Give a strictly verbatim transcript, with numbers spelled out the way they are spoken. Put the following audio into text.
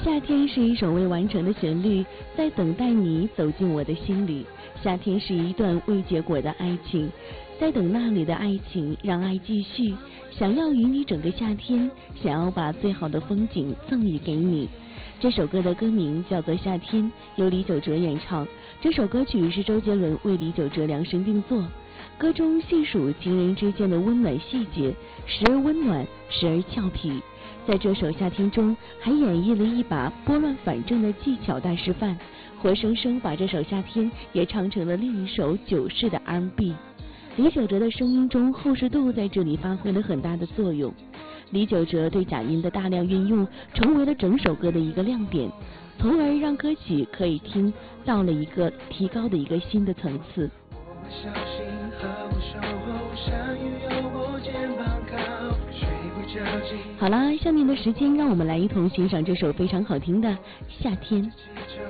夏天是一首未完成的旋律，在等待你走进我的心里。夏天是一段未结果的爱情，在等那里的爱情，让爱继续。想要与你整个夏天，想要把最好的风景赠予给你。这首歌的歌名叫做《夏天》，由李玖哲演唱。这首歌曲是周杰伦为李玖哲量身定做。歌中细数情人之间的温暖细节，时而温暖，时而俏皮。在这首《夏天》中，还演绎了一把拨乱反正的技巧大师范，活生生把这首《夏天》也唱成了另一首九式的 R and B。李玖哲的声音中厚实度在这里发挥了很大的作用，李玖哲对假音的大量运用成为了整首歌的一个亮点，从而让歌曲可以听到了一个提高的一个新的层次。好啦，下面的时间让我们来一同欣赏这首非常好听的《夏天》。